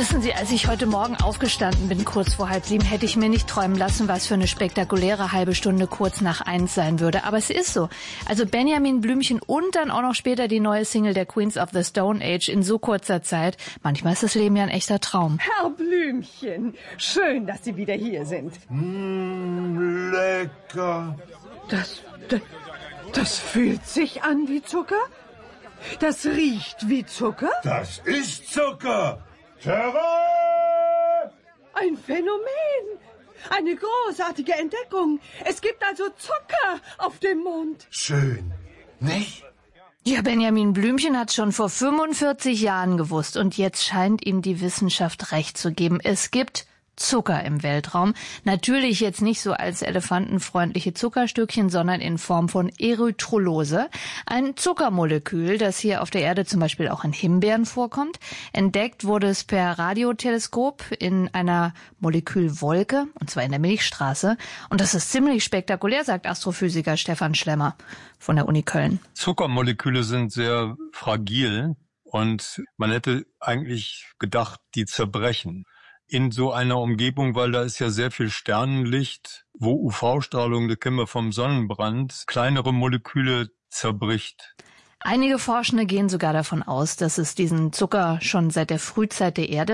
Wissen Sie, als ich heute Morgen aufgestanden bin, kurz vor 6:30, hätte ich mir nicht träumen lassen, was für eine spektakuläre halbe Stunde kurz nach 1 sein würde. Aber es ist so. Also Benjamin Blümchen und dann auch noch später die neue Single der Queens of the Stone Age in so kurzer Zeit. Manchmal ist das Leben ja ein echter Traum. Herr Blümchen, schön, dass Sie wieder hier sind. Lecker. Das fühlt sich an wie Zucker? Das riecht wie Zucker? Das ist Zucker. Tada! Ein Phänomen. Eine großartige Entdeckung. Es gibt also Zucker auf dem Mond. Schön, nicht? Ja, Benjamin Blümchen hat schon vor 45 Jahren gewusst und jetzt scheint ihm die Wissenschaft recht zu geben. Es gibt Zucker im Weltraum. Natürlich jetzt nicht so als elefantenfreundliche Zuckerstückchen, sondern in Form von Erythrolose. Ein Zuckermolekül, das hier auf der Erde zum Beispiel auch in Himbeeren vorkommt. Entdeckt wurde es per Radioteleskop in einer Molekülwolke, und zwar in der Milchstraße. Und das ist ziemlich spektakulär, sagt Astrophysiker Stefan Schlemmer von der Uni Köln. Zuckermoleküle sind sehr fragil und man hätte eigentlich gedacht, die zerbrechen. In so einer Umgebung, weil da ist ja sehr viel Sternenlicht, wo UV-Strahlung, das kennen wir vom Sonnenbrand, kleinere Moleküle zerbricht. Einige Forschende gehen sogar davon aus, dass es diesen Zucker schon seit der Frühzeit der Erde